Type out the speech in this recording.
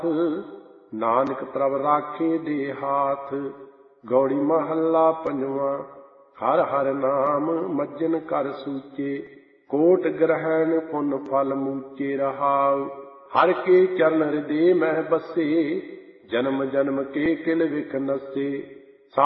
ਨਾਨਕ ਪ੍ਰਭ ਰਾਖੇ ਦੇ ਹਾਥ। ਗੌੜੀ ਮਹੱਲਾ ਪੰਜਵਾਂ। ਹਰ ਹਰ ਨਾਮ ਮੱਜਨ ਕਰ ਸੂਚੇ, ਕੋਟ ਗ੍ਰਹਿਣ ਪੁੰਨ ਫਲ ਮੂਚੇ ਰਹਾਉ। ਹਰ ਕੇ ਚਰਨ ਹਿਰਦੇ ਮਹਿ ਬਸੇ, ਜਨਮ ਜਨਮ ਕੇ ਕਿਲ ਵਿਖ ਨਸੇ।